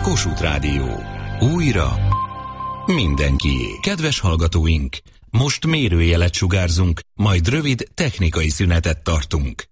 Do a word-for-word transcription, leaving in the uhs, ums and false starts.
Kossuth Rádió. Újra mindenkié. Kedves hallgatóink, most mérőjelet sugárzunk, majd rövid technikai szünetet tartunk.